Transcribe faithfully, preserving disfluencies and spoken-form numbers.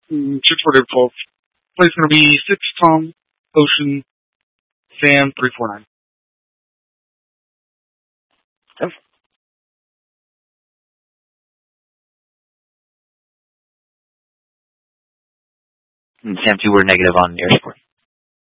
Mm, six four David twelve. Play's going to be six Tom, Ocean, Sam three four nine. And Sam two, we're negative on air support.